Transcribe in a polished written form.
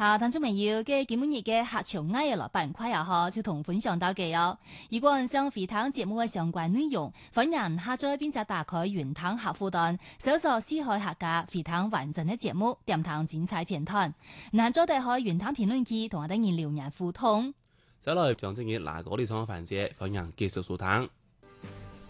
好，聽眾朋友嘅今日嘅客場藝樂板塊啊，就同分享到嘅哦。如果想回聽節目嘅相關內容，歡迎下載並且打開雲聽客戶端，搜索四海客家回聽完整嘅節目，點聽精彩片段。嗱，再打開雲聽評論區，同我哋人留言互動。 再來將正嘅嗱嗰啲雙環節，歡迎繼續收聽。